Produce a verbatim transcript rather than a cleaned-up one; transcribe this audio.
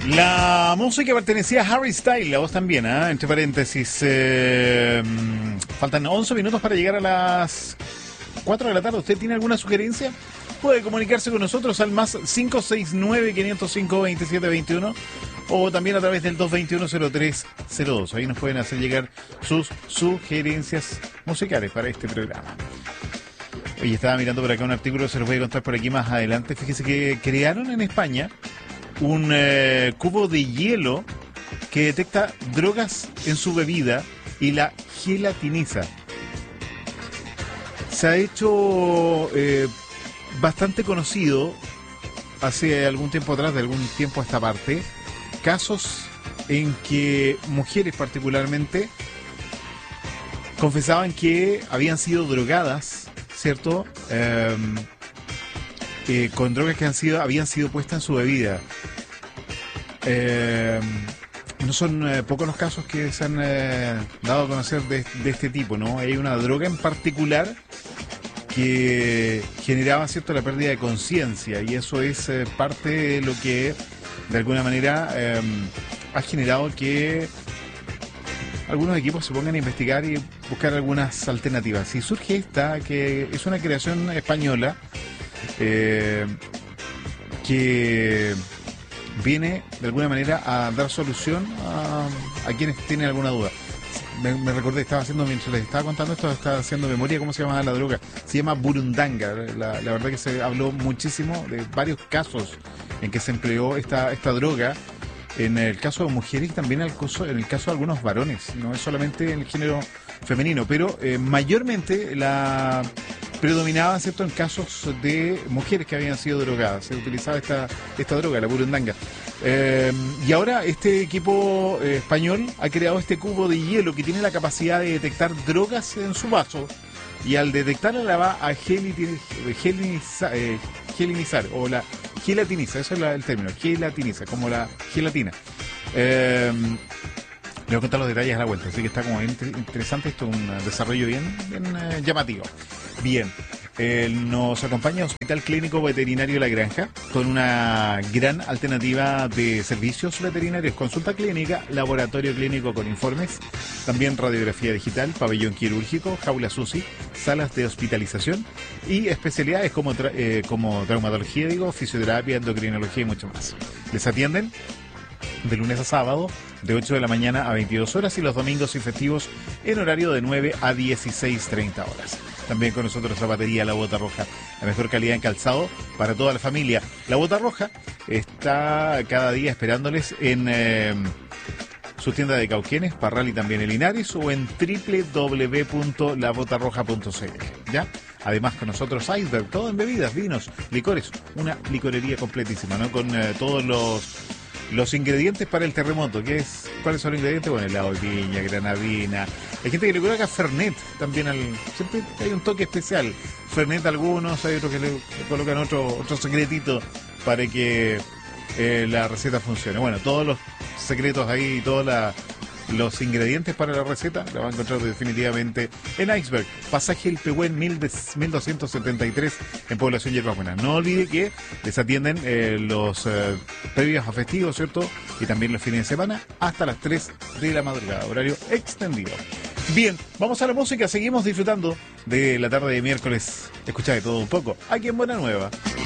La música pertenecía a Harry Styles, la voz también, ¿eh? Entre paréntesis. Eh, faltan once minutos para llegar a las cuatro de la tarde. ¿Usted tiene alguna sugerencia? Puede comunicarse con nosotros al más cinco seis nueve, cinco cero cinco, veintisiete veintiuno o también a través del dos veintiuno, cero tres cero dos. Ahí nos pueden hacer llegar sus sugerencias musicales para este programa. Oye, estaba mirando por acá un artículo, se los voy a contar por aquí más adelante. Fíjese que crearon en España un eh, cubo de hielo que detecta drogas en su bebida y la gelatiniza. Se ha hecho eh, bastante conocido hace algún tiempo atrás, de algún tiempo a esta parte, casos en que mujeres particularmente confesaban que habían sido drogadas, ¿cierto? Eh, eh, con drogas que han sido, habían sido puestas en su bebida. Eh, no son eh, pocos los casos que se han eh, dado a conocer de, de este tipo, ¿no? Hay una droga en particular que generaba, ¿cierto?, la pérdida de conciencia, y eso es eh, parte de lo que de alguna manera eh, ha generado que algunos equipos se pongan a investigar y buscar algunas alternativas. Y surge esta, que es una creación española eh, que viene de alguna manera a dar solución a, a quienes tienen alguna duda. Me, me recordé, estaba haciendo, mientras les estaba contando esto, estaba haciendo memoria cómo se llama la droga. Se llama burundanga. La, la verdad que se habló muchísimo de varios casos en que se empleó esta, esta droga. En el caso de mujeres y también en el caso, en el caso de algunos varones, no es solamente en el género femenino, pero eh, mayormente la predominaba, ¿cierto?, en casos de mujeres que habían sido drogadas. Se utilizaba esta, esta droga, la burundanga. Eh, y ahora este equipo eh, español ha creado este cubo de hielo que tiene la capacidad de detectar drogas en su vaso, y al detectarla la va a gelinizar, eh, gelinizar o la gelatiniza, eso es la, el término, gelatiniza, como la gelatina. Eh, le voy a contar los detalles a la vuelta, así que está como bien interesante esto, un desarrollo bien, bien eh, llamativo. Bien, eh, nos acompaña Hospital Clínico Veterinario La Granja, con una gran alternativa de servicios veterinarios: consulta clínica, laboratorio clínico con informes, también radiografía digital, pabellón quirúrgico, jaulas U C I, salas de hospitalización y especialidades como, tra eh, como traumatología, digo, fisioterapia, endocrinología y mucho más. Les atienden de lunes a sábado, de ocho de la mañana a veintidós horas, y los domingos y festivos en horario de nueve a dieciséis treinta horas. También con nosotros Zapatería La Bota Roja, la mejor calidad en calzado para toda la familia. La Bota Roja está cada día esperándoles en eh, sus tiendas de Cauquenes, Parral y también en Linares, o en doble u doble u doble u punto la bota roja punto c l. ¿Ya? Además con nosotros Iceberg, todo en bebidas, vinos, licores, una licorería completísima, ¿no? Con eh, todos los Los ingredientes para el terremoto. ¿Qué es? ¿Cuáles son los ingredientes? Bueno, helado de piña, granadina. Hay gente que le coloca Fernet también. Al, siempre hay un toque especial. Fernet a algunos, hay otros que le, le colocan otro, otro secretito para que eh, la receta funcione. Bueno, todos los secretos ahí, todos la, los ingredientes para la receta la van a encontrar definitivamente en Iceberg, pasaje El Pehuen mil doscientos setenta y tres, en Población Hierbas Buenas. No olvide que les atienden eh, los eh, previos a festivos, ¿cierto? Y también los fines de semana hasta las tres de la madrugada, horario extendido. Bien, vamos a la música, seguimos disfrutando de la tarde de miércoles. Escucha de todo un poco aquí en Buena Nueva.